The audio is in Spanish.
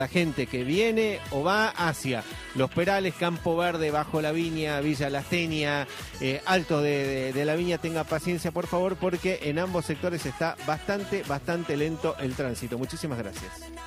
La gente que viene o va hacia Los Perales, Campo Verde, Bajo la Viña, Villa La Tenia, Alto de la Viña, tenga paciencia por favor, porque en ambos sectores está bastante lento el tránsito. Muchísimas gracias.